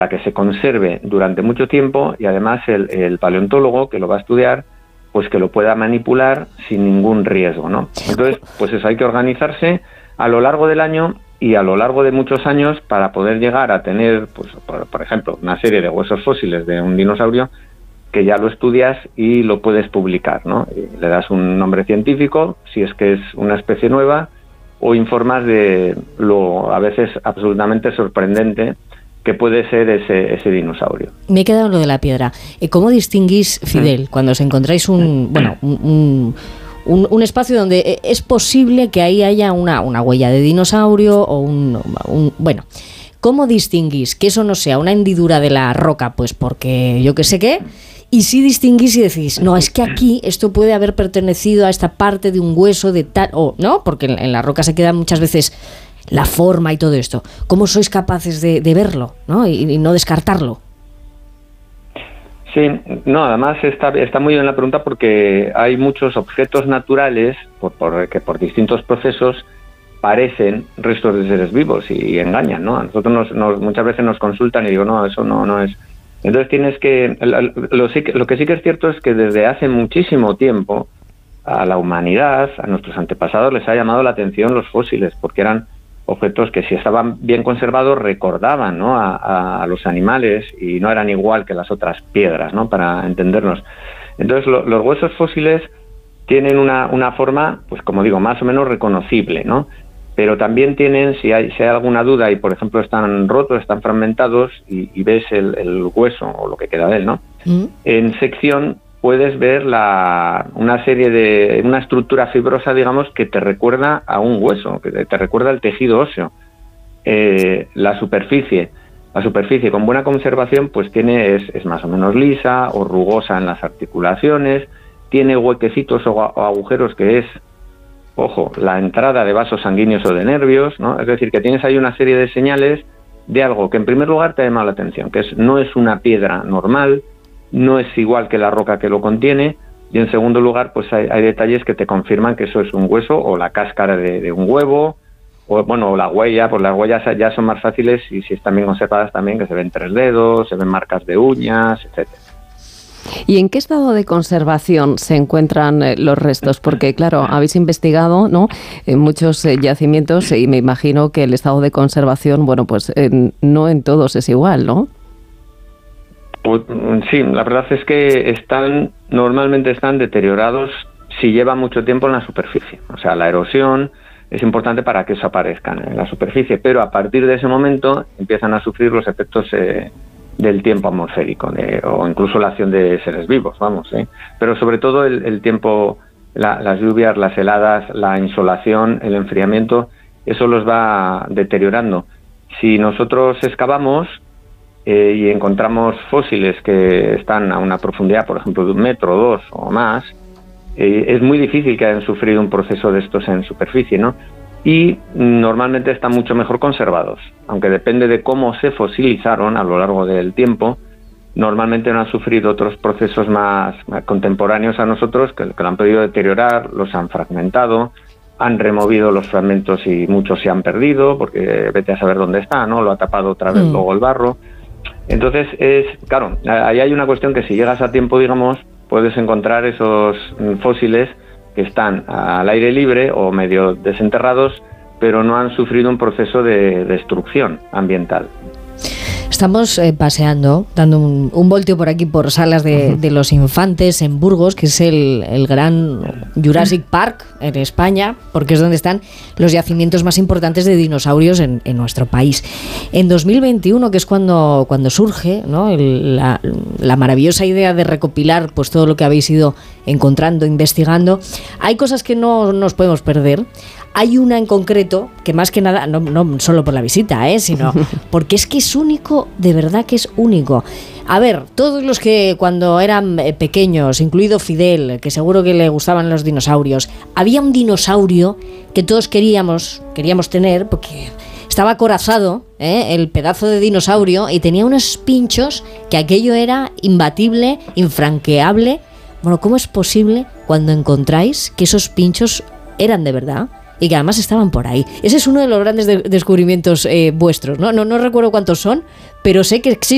que se conserve durante mucho tiempo y además el paleontólogo que lo va a estudiar, pues que lo pueda manipular sin ningún riesgo, ¿no? Entonces, pues eso, hay que organizarse a lo largo del año y a lo largo de muchos años para poder llegar a tener, pues por ejemplo, una serie de huesos fósiles de un dinosaurio que ya lo estudias y lo puedes publicar, ¿no? Y le das un nombre científico, si es que es una especie nueva, o informas de lo a veces absolutamente sorprendente que puede ser ese dinosaurio. Me he quedado en lo de la piedra. ¿Cómo distinguís, Fidel, cuando os encontráis un espacio donde es posible que ahí haya una huella de dinosaurio o bueno, ¿cómo distinguís que eso no sea una hendidura de la roca? Pues porque yo qué sé qué. Y si distinguís y decís, no, es que aquí esto puede haber pertenecido a esta parte de un hueso de tal, o no, porque en la roca se queda muchas veces la forma y todo esto. ¿Cómo sois capaces de verlo, ¿no? Y no descartarlo? Sí, no, además está muy bien la pregunta porque hay muchos objetos naturales que por distintos procesos parecen restos de seres vivos y engañan, ¿no? A nosotros muchas veces nos consultan y digo, no, eso no es. Entonces tienes que... Lo que sí que es cierto es que desde hace muchísimo tiempo a la humanidad, a nuestros antepasados, les ha llamado la atención los fósiles, porque eran objetos que si estaban bien conservados recordaban, ¿no?, a los animales y no eran igual que las otras piedras, ¿no?, para entendernos. Entonces los huesos fósiles tienen una forma, pues como digo, más o menos reconocible, ¿no? Pero también tienen, si hay alguna duda y por ejemplo están rotos, están fragmentados y ves el hueso o lo que queda de él, ¿no? En sección puedes ver una estructura fibrosa, digamos, que te recuerda a un hueso, que te recuerda al tejido óseo. La superficie con buena conservación pues es más o menos lisa o rugosa en las articulaciones, tiene huequecitos o agujeros que es, ojo, la entrada de vasos sanguíneos o de nervios, ¿no? Es decir, que tienes ahí una serie de señales de algo que en primer lugar te ha llamado la atención, que no es una piedra normal, no es igual que la roca que lo contiene, y en segundo lugar pues hay detalles que te confirman que eso es un hueso o la cáscara de un huevo, o la huella, pues las huellas ya son más fáciles y si están bien conservadas también, que se ven 3 dedos, se ven marcas de uñas, etcétera. ¿Y en qué estado de conservación se encuentran los restos? Porque, claro, habéis investigado, ¿no?, en muchos yacimientos y me imagino que el estado de conservación, bueno, pues no en todos es igual, ¿no? Pues, sí, la verdad es que normalmente están deteriorados si lleva mucho tiempo en la superficie. O sea, la erosión es importante para que eso aparezca en la superficie, pero a partir de ese momento empiezan a sufrir los efectos del tiempo atmosférico o incluso la acción de seres vivos, vamos, pero sobre todo el tiempo, las lluvias, las heladas, la insolación, el enfriamiento, eso los va deteriorando. Si nosotros excavamos y encontramos fósiles que están a una profundidad, por ejemplo, de 1 metro, 2 o más, es muy difícil que hayan sufrido un proceso de estos en superficie, ¿no? Y normalmente están mucho mejor conservados, aunque depende de cómo se fosilizaron a lo largo del tiempo. Normalmente no han sufrido otros procesos más contemporáneos a nosotros que lo han podido deteriorar, los han fragmentado, han removido los fragmentos y muchos se han perdido porque vete a saber dónde está, ¿no? Lo ha tapado otra vez luego el barro. Entonces claro, ahí hay una cuestión que si llegas a tiempo, digamos, puedes encontrar esos fósiles que están al aire libre o medio desenterrados, pero no han sufrido un proceso de destrucción ambiental. Estamos paseando, dando un volteo por aquí por Salas de los Infantes en Burgos, que es el gran Jurassic Park en España, porque es donde están los yacimientos más importantes de dinosaurios en nuestro país. En 2021, que es cuando surge, ¿no?, la maravillosa idea de recopilar pues todo lo que habéis ido encontrando, investigando, hay cosas que no nos podemos perder. Hay una en concreto que más que nada, no solo por la visita, sino porque es que es único, de verdad que es único. A ver, todos los que cuando eran pequeños, incluido Fidel, que seguro que le gustaban los dinosaurios, había un dinosaurio que todos queríamos tener porque estaba acorazado, el pedazo de dinosaurio, y tenía unos pinchos que aquello era imbatible, infranqueable. Bueno, ¿cómo es posible cuando encontráis que esos pinchos eran de verdad? Y que además estaban por ahí. Ese es uno de los grandes descubrimientos vuestros, ¿no? No recuerdo cuántos son, pero sé que existen.